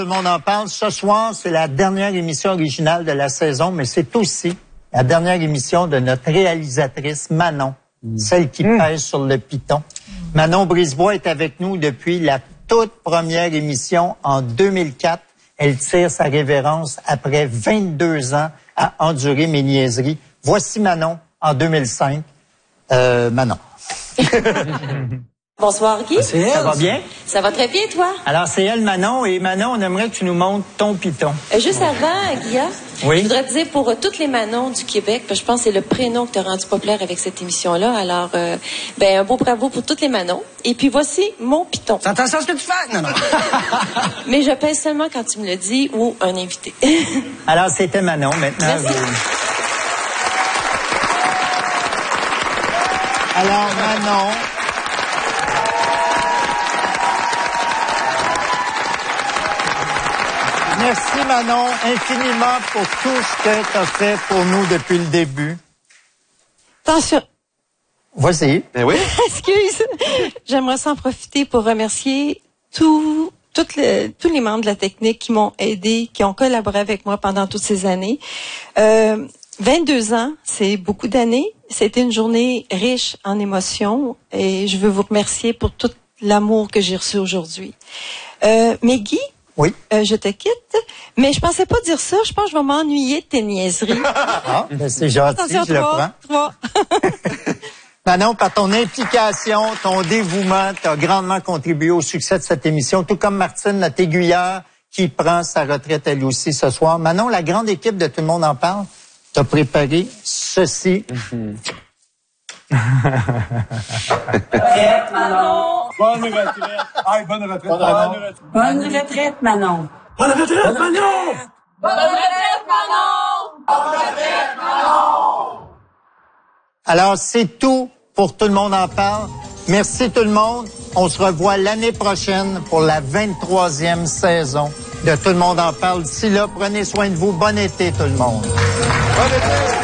Tout le monde en parle. Ce soir, c'est la dernière émission originale de la saison, mais c'est aussi la dernière émission de notre réalisatrice Manon, celle qui pèse sur le piton. Manon Brisebois est avec nous depuis la toute première émission en 2004. Elle tire sa révérence après 22 ans à endurer mes niaiseries. Voici Manon en 2005. Manon. Bonsoir Guy. C'est elle. Ça va bien? Ça va très bien, toi? Alors, c'est elle, Manon. Et Manon, on aimerait que tu nous montres ton piton. Juste avant, Guilla, oui? Je voudrais te dire pour toutes les Manons du Québec, je pense que c'est le prénom que tu as rendu populaire avec cette émission-là. Alors, un beau bravo pour toutes les Manons. Et puis, voici mon piton. C'est intéressant ce que tu fais? Non, non. Mais je pèse seulement quand tu me le dis ou un invité. Alors, c'était Manon. Maintenant, Alors, Manon... Merci, Manon, infiniment pour tout ce que tu as fait pour nous depuis le début. Attention. Voici. Ben oui. Excuse. J'aimerais s'en profiter pour remercier tous les membres de la technique qui m'ont aidé, qui ont collaboré avec moi pendant toutes ces années. 22 ans, c'est beaucoup d'années. C'était une journée riche en émotions et je veux vous remercier pour tout l'amour que j'ai reçu aujourd'hui. Mais Guy, oui. Je te quitte, mais je pensais pas dire ça. Je pense que je vais m'ennuyer de tes niaiseries. Ah, ben c'est gentil, attention, je le prends. 3. Manon, par ton implication, ton dévouement, tu as grandement contribué au succès de cette émission, tout comme Martine, notre aiguilleur, qui prend sa retraite elle aussi ce soir. Manon, la grande équipe de Tout le monde en parle, t'as préparé ceci. Retraite, Manon. Bonne retraite. Aïe, bonne retraite. Bonne retraite, Manon. Bonne retraite, Manon. Bonne retraite, Manon. Bonne retraite, Manon. Alors, c'est tout pour Tout le monde en parle. Merci tout le monde. On se revoit l'année prochaine pour la 23e saison de Tout le monde en parle. D'ici là, prenez soin de vous. Bon été, tout le monde. Bon été.